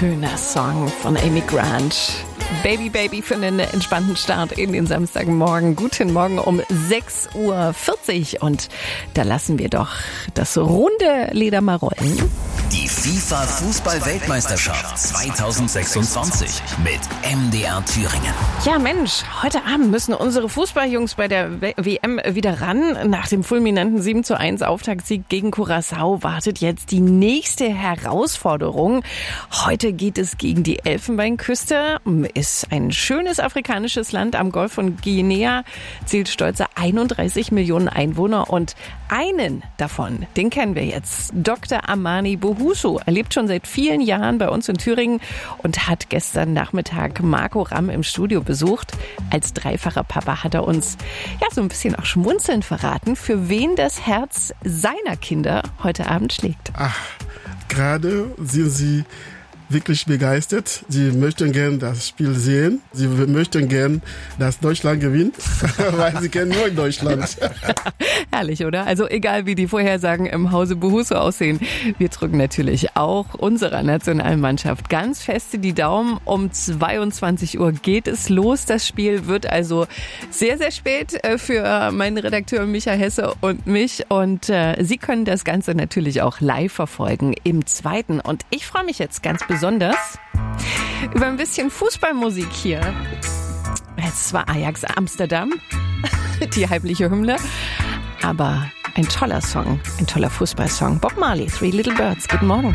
Schöner Song von Amy Grant. Baby Baby für einen entspannten Start in den Samstagmorgen. Guten Morgen um 6.40 Uhr und da lassen wir doch das runde Leder mal rollen. Die FIFA-Fußball-Weltmeisterschaft 2026 mit MDR Thüringen. Ja Mensch, heute Abend müssen unsere Fußballjungs bei der WM wieder ran. Nach dem fulminanten 7:1 Auftaktsieg gegen Curaçao wartet jetzt die nächste Herausforderung. Heute geht es gegen die Elfenbeinküste. Ist ein schönes afrikanisches Land am Golf von Guinea, zählt stolze 31 Millionen Einwohner und einen davon, den kennen wir jetzt. Dr. Amani Bohuso. Er lebt schon seit vielen Jahren bei uns in Thüringen und hat gestern Nachmittag Marco Ramm im Studio besucht. Als dreifacher Papa hat er uns so ein bisschen auch schmunzelnd verraten, für wen das Herz seiner Kinder heute Abend schlägt. Ach, gerade sind sie wirklich begeistert. Sie möchten gern das Spiel sehen. Sie möchten gern, dass Deutschland gewinnt, weil sie kennen nur Deutschland. Herrlich, oder? Also egal, wie die Vorhersagen im Hause Bohuso aussehen, wir drücken natürlich auch unserer Nationalmannschaft ganz feste die Daumen. Um 22 Uhr geht es los. Das Spiel wird also sehr, sehr spät für meinen Redakteur Micha Hesse und mich. Und Sie können das Ganze natürlich auch live verfolgen im Zweiten. Und ich freue mich jetzt ganz besonders über ein bisschen Fußballmusik hier. Es war Ajax Amsterdam, die heimliche Hymne, aber ein toller Song, ein toller Fußballsong. Bob Marley, Three Little Birds. Guten Morgen.